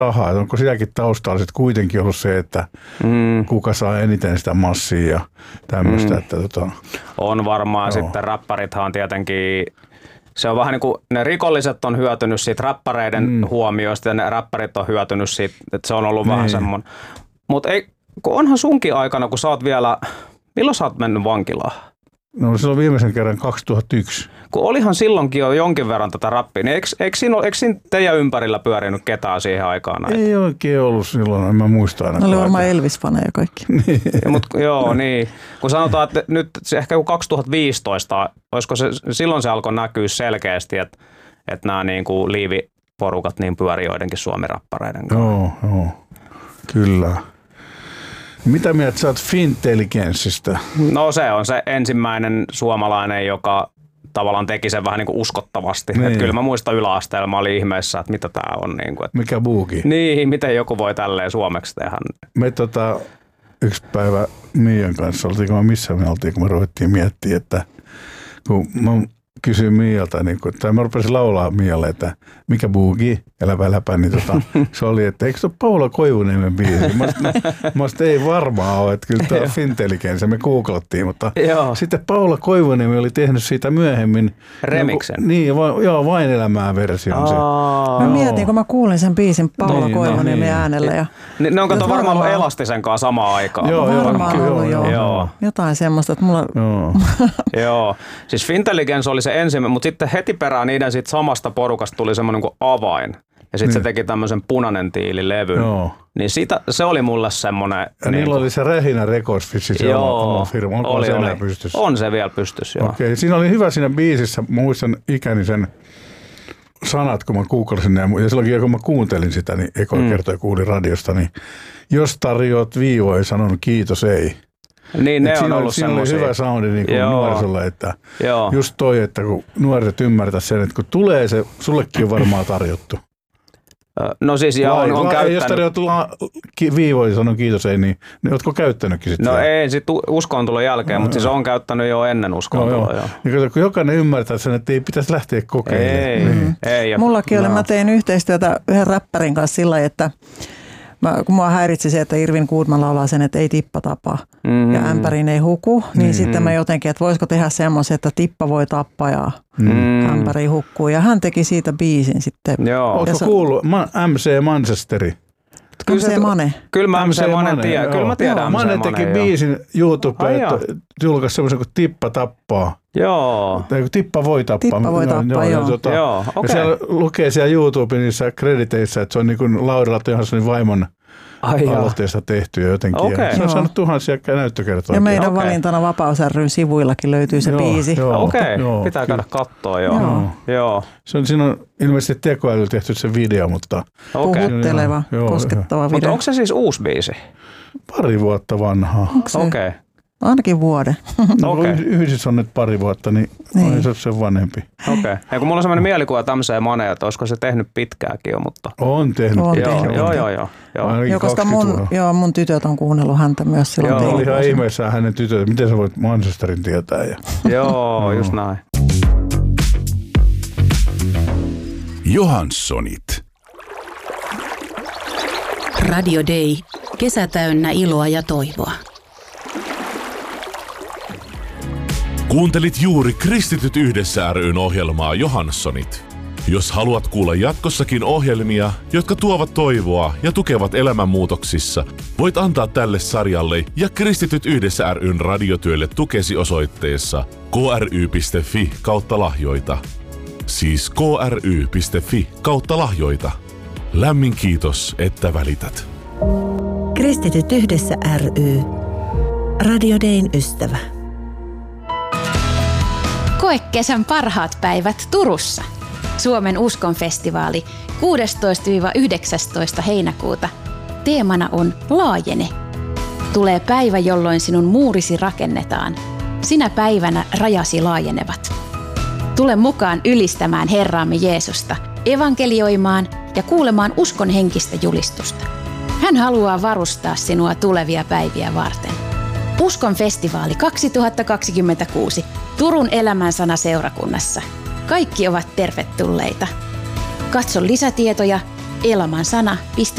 rahaa. Onko sielläkin taustalla sitten kuitenkin ollut se, että kuka saa eniten sitä massia ja tämmöistä? Että On varmaan. Sitten räppärithan tietenkin, se on vähän niin kuin ne rikolliset on hyötynyt siitä räppäreiden huomioista ja ne räppärit on hyötynyt siitä, että se on ollut vähän semmoinen. Mutta onhan sunkin aikana, kun sä oot vielä, milloin sä oot mennyt vankilaan? No silloin viimeisen kerran 2001. Kun olihan silloinkin jo jonkin verran tätä rappia, niin eikö siinä teidän ympärillä pyörinyt ketään siihen aikaan? Ei oikein ollut silloin, en mä muista aina. Ne oli varmaan Elvis-faneja kaikki. Joo, niin. Kun sanotaan, että nyt ehkä 2015, olisiko silloin se alkoi näkyä selkeästi, että nämä niin kuin liiviporukat niin pyörii joidenkin suomi-rappareiden kanssa. Joo, kyllä. Mitä mieltä sä oot Fintelligenssistä? No se on se ensimmäinen suomalainen, joka tavallaan teki sen vähän niin kuin uskottavasti. Niin. Kyllä mä muistan yläasteella, mä olin ihmeessä, että mitä tää on. Niin kuin, että mikä buuki? Niin, miten joku voi tälleen suomeksi tehdä. Me yksi päivä Miian kanssa missä me oltiin, kun me ruvettiin miettimään, että kun mä kysyin Mialta, tai mä rupesin laulaa Mialle, että mikä buugi, eläpä läpä, niin se oli, että eikö se ole Paula Koivuniemen biisi? Mä ei varmaan ole, että kyllä tämä on Fintelligens, me googlattiin, mutta sitten Paula Koivuniemi oli tehnyt siitä myöhemmin remiksen. Vain elämää version. Mä mietin, kun mä kuulin sen biisin Paula Koivuniemen äänellä. Ja ne on kato varmaan ollut Elastisen kanssa samaan aikaan. Joo. Jotain semmoista, että mulla... Joo, siis Fintelligens oli se ensimmäinen, mutta sitten heti perään niiden siitä samasta porukasta tuli semmoinen kuin Avain. Ja sitten se teki tämmöisen Punainen tiili-levyn. Niin se oli mulle semmoinen... Ja niillä oli se Rehinä Records, se oma firma. Onko se vielä pystyssä? On se vielä pystyssä, joo. Okei, siinä oli hyvä siinä biisissä. Mä muistan ikäni sen sanat, kun mä googlasin ne. Ja silloinkin, kun mä kuuntelin sitä, niin ekoin kertoi kuulin radiosta, niin jos tarjoat viivoja, sanon kiitos ei. Niin, ne on ollut semmoisia. Siinä oli hyvä soundi niin kuin nuorisolle, että just toi, että kun nuoret ymmärtäisi sen, että kun tulee se, sullekin on varmaan tarjottu. No siis on käyttänyt. Jos tarjottu viivoja, sanon kiitos ei, niin ootko käyttänytkin sitten? No ei, sitten uskontulon jälkeen, mutta siis on käyttänyt jo ennen uskontuloa. Niin kun jokainen ymmärtää sen, että ei pitäisi lähteä kokeilemaan. Ei. Mullakin oli, mä tein yhteistyötä yhden räppärin kanssa sillä lailla, että kun mua häiritsi se, että Irvin Goodman laulaa sen, että ei tippa tapa ja ämpäriin ei huku, niin sitten mä jotenkin, että voisiko tehdä semmoisen, että tippa voi tappaa ja ämpäri hukkuu. Ja hän teki siitä biisin sitten. Joo. Ootko kuullut MC Manchesteri? MC Mane. Kyllä mä MC Manen tiedän. Kyllä mä tiedän MC Mane. Mane teki biisin YouTubeen, että julkaisi semmoisen kuin Tippa tappaa. Joo. Tippa voi tappaa. Tippa voi tappaa, joo. Ja siellä lukee siellä YouTuben niissä krediteissä, että se on niin kuin Laurila Johanssonin vaimon aloitteesta tehty jotenkin. Okay. Se on saanut tuhansia näyttökertoja. Ja meidän valintana Vapaus ry:n sivuillakin löytyy se biisi. Okei, pitää käydä katsoa. Joo. Siinä on ilmeisesti tekoälyllä tehty se video, mutta... Puhutteleva, koskettava video. Mutta onko se siis uusi biisi? Pari vuotta vanhaa. Okei. Ainakin vuoden. Yhdessä on nyt pari vuotta, niin on se sen vanhempi. Okei. Ja kun mulla on sellainen mielikuva, että MC Mane, että olisiko se tehnyt pitkääkin jo, mutta... On tehnyt. Joo. Koska mun tytöt on kuunnellut häntä myös silloin. Joo, oli ihan ihmeessä hänen tytöt. Miten sä voit Manchesterin tietää? Joo, just näin. Johanssonit. Radio Day. Kesä täynnä iloa ja toivoa. Kuuntelit juuri Kristityt yhdessä ry:n ohjelmaa Johanssonit. Jos haluat kuulla jatkossakin ohjelmia, jotka tuovat toivoa ja tukevat elämänmuutoksissa, voit antaa tälle sarjalle ja Kristityt yhdessä ry:n radiotyölle tukesi osoitteessa kry.fi/lahjoita. Siis kry.fi/lahjoita. Lämmin kiitos, että välität. Kristityt yhdessä ry. Radio Dayn ystävä. Koe kesän parhaat päivät Turussa. Suomen uskonfestivaali 16-19 heinäkuuta. Teemana on Laajene. Tulee päivä, jolloin sinun muurisi rakennetaan. Sinä päivänä rajasi laajenevat. Tule mukaan ylistämään Herraamme Jeesusta, evankelioimaan ja kuulemaan uskon henkistä julistusta. Hän haluaa varustaa sinua tulevia päiviä varten. Uskon festivaali 2026 Turun Elämänsana seurakunnassa. Kaikki ovat tervetulleita. Katso lisätietoja elamansana.fi.